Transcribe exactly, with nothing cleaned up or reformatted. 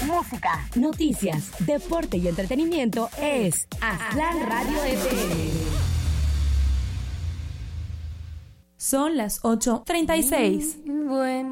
música, noticias, deporte y entretenimiento es Aztlán Radio F M. Son las ocho treinta y seis. Bueno.